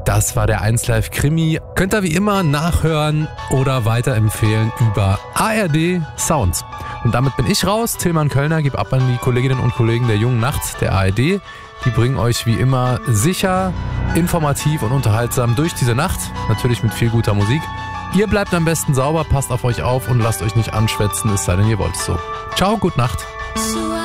Das war der 1Live Krimi. Könnt ihr wie immer nachhören oder weiterempfehlen über ARD Sounds. Und damit bin ich raus. Tilman Kölner, gebe ab an die Kolleginnen und Kollegen der Jungen Nacht der ARD. Die bringen euch wie immer sicher, informativ und unterhaltsam durch diese Nacht. Natürlich mit viel guter Musik. Ihr bleibt am besten sauber, passt auf euch auf und lasst euch nicht anschwätzen, es sei denn ihr wollt es so. Ciao, gute Nacht.